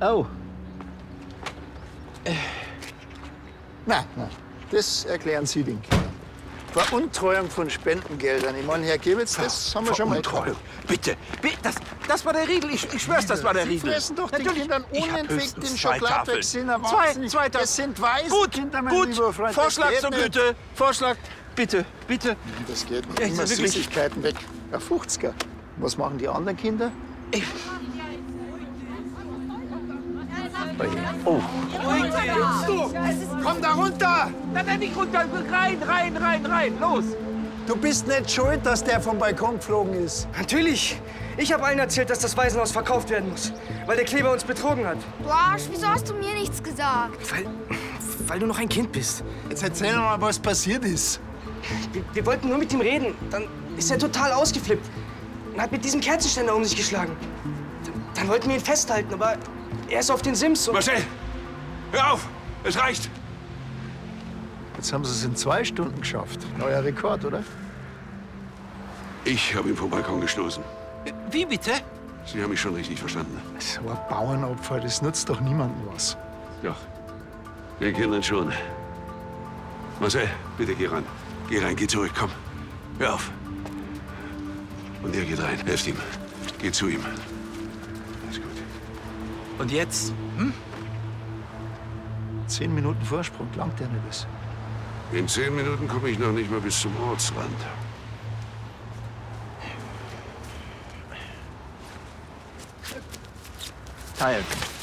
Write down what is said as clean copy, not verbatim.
Oh. Nein, das erklären Sie den Kindern. Veruntreuung von Spendengeldern. Ich meine, Herr Gewitz, das haben wir schon mal gehabt. Bitte, das war der Riegel. Ich schwör's, das war der Riegel. Sie fressen doch den Kindern unentwegt den Schokoladeweck. Sie sind Zwei Tafeln. Das sind weiße Gut, Kinder, mein gut. lieber Freund. Vorschlag zur Güte. Vorschlag. Bitte, bitte. Das geht nicht. Ja, Immer wirklich. Süßigkeiten weg. Ein 50er. Was machen die anderen Kinder? Oh. Komm da runter! Nein, nicht runter. Rein. Los. Du bist nicht schuld, dass der vom Balkon geflogen ist. Natürlich. Ich habe allen erzählt, dass das Waisenhaus verkauft werden muss, weil der Kleber uns betrogen hat. Boah, wieso hast du mir nichts gesagt? Weil du noch ein Kind bist. Jetzt erzähl doch mal, was passiert ist. Wir wollten nur mit ihm reden. Dann ist er total ausgeflippt und hat mit diesem Kerzenständer um sich geschlagen. Dann wollten wir ihn festhalten, aber er ist auf den Sims und... Marcel, hör auf! Es reicht! Jetzt haben Sie es in 2 Stunden geschafft. Neuer Rekord, oder? Ich habe ihn vom Balkon gestoßen. Wie bitte? Sie haben mich schon richtig verstanden. So ein Bauernopfer, das nutzt doch niemandem was. Doch, den Kindern schon. Marcel, bitte geh ran. Geh rein, geh zurück, komm. Hör auf. Und ihr geht rein, helft ihm. Geht zu ihm. Alles gut. Und jetzt? 10 Minuten Vorsprung, langt ja nicht das. In 10 Minuten komme ich noch nicht mal bis zum Ortsrand. Tired.